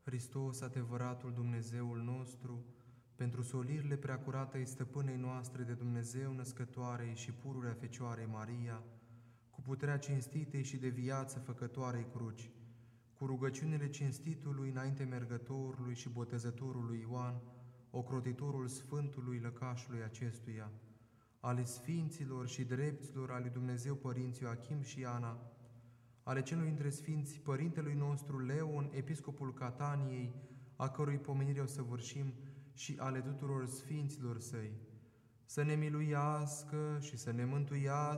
Hristos, adevăratul Dumnezeul nostru, pentru solirile preacuratei stăpânei noastre de Dumnezeu născătoarei și pururea Fecioarei Maria, cu puterea cinstitei și de viață făcătoarei cruci, cu rugăciunile cinstitului înainte mergătorului și botezătorului Ioan, ocrotitorul Sfântului lăcașului acestuia, ale Sfinților și drepților ale Dumnezeu Părinții Ioachim și Ana, ale celui dintre Sfinți Părintelui nostru Leon, Episcopul Cataniei, a cărui pomenire o săvârșim, și ale tuturor Sfinților Săi, să ne miluiască și să ne mântuiască